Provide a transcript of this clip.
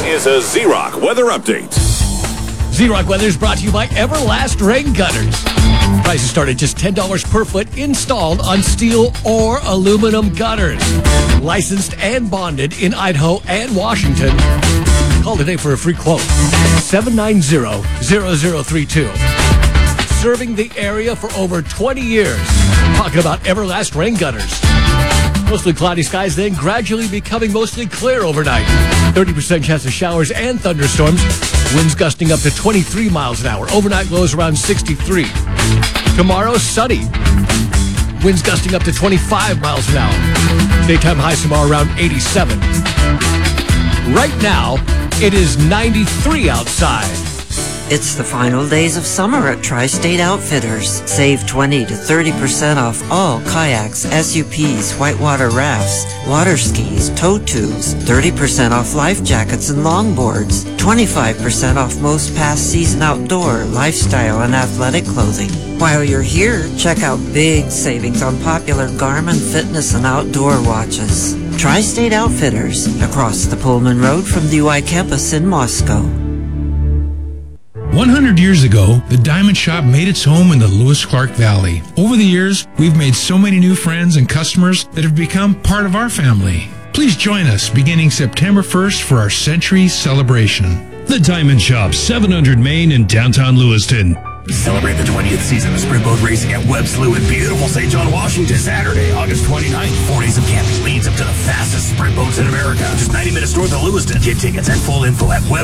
is a Z-Rock weather update. Z-Rock weather is brought to you by Everlast Rain Gutters. Prices start at just $10 per foot installed on steel or aluminum gutters. Licensed and bonded in Idaho and Washington. Call today for a free quote. 790-0032. Serving the area for over 20 years. Talking about Everlast Rain Gutters. Mostly cloudy skies, then gradually becoming mostly clear overnight. 30% chance of showers and thunderstorms. Winds gusting up to 23 miles an hour. Overnight lows around 63. Tomorrow, sunny. Winds gusting up to 25 miles an hour. Daytime highs tomorrow around 87. Right now, it is 93 outside. It's the final days of summer at Tri-State Outfitters. Save 20 to 30% off all kayaks, SUPs, whitewater rafts, water skis, tow tubes, 30% off life jackets and longboards, 25% off most past season outdoor, lifestyle, and athletic clothing. While you're here, check out big savings on popular Garmin fitness and outdoor watches. Tri-State Outfitters, across the Pullman Road from the UI campus in Moscow. 100 years ago, the Diamond Shop made its home in the Lewis-Clark Valley. Over the years, we've made so many new friends and customers that have become part of our family. Please join us beginning September 1st for our century celebration. The Diamond Shop, 700 Main in downtown Lewiston. Celebrate the 20th season of sprint boat racing at Webb Slough in beautiful St. John, Washington. Saturday, August 29th. 4 days of camping leads up to the fastest sprint boats in America. Just 90 minutes north of Lewiston. Get tickets and full info at Webb.